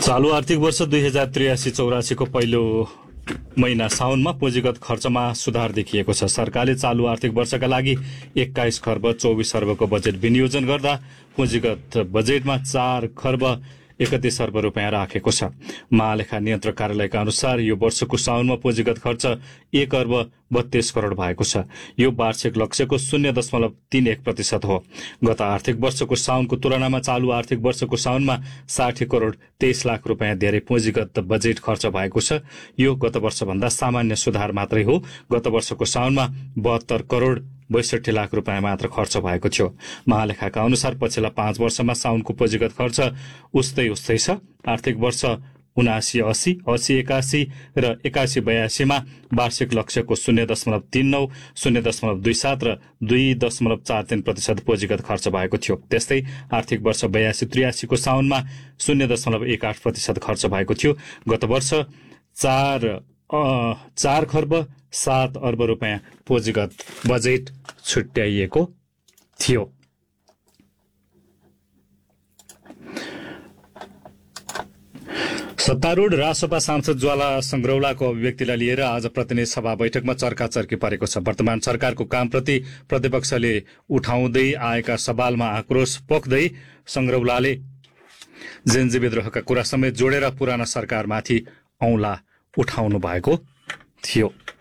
चालू आर्थिक वर्ष 2083-84 को पहिलो महिना साउनमा पुँजीगत खर्चमा सुधार देखिएको छ। सरकारले चालू आर्थिक वर्षका लागि 21 खर्ब 24 अर्बको बजेट विनियोजन गर्दा पुँजीगत बजेटमा 4 खर्ब 31 अर्ब रुपियाँ राखेको छ। महालेखा नियन्त्रक कार्यालयका अनुसार यो वर्षको साउनमा पुँजीगत खर्च 1 अर्ब 32 करोड़ भएको छ। यो वार्षिक लक्ष्यको 0.31% हो। गत आर्थिक वर्षको साउनको तुलनामा चालू आर्थिक वर्षको साउनमा 60 करोड़ 23 लाख रुपियाँ धेरै पुँजीगत बजेट खर्च भएको छ। यो गत वर्षभन्दा सामान्य सुधार मात्रै हो। गत वर्षको साउनमा 72 करोड़ 62 लाख रुपियाँ मात्र खर्च भएको थियो। महालेखाका अनुसार पछिल्ला 5 वर्षमा साउनको पुँजीगत खर्च उस्तै छ। आर्थिक वर्ष 79-80, 80-81 र 81-82 मा वार्षिक लक्ष्यको 0.39, 0.27 र 2.43% पुँजीगत खर्च भएको थियो। त्यस्तै आर्थिक वर्ष 82-83 को साउनमा 0.18% खर्च भएको थियो। गत वर्ष 4 खर्ब 7 अर्ब रुपियाँ पुँजीगत बजेट छुट्याइएको थियो। सत्तारूढ़ रासपा सांसद ज्वाला संग्रौलाको अभिव्यक्तिलाई लिएर आज प्रतिनिधि सभा बैठकमा चर्काचर्की परेको छ। वर्तमान सरकारको कामप्रति प्रतिपक्षले उठाउँदै आएका सवालमा आक्रोश पोख्दै संग्रौलाले जेनजी विद्रोहका कुरा समेत जोडेर पुराना सरकारमाथि औंला उठाउनु भएको थियो।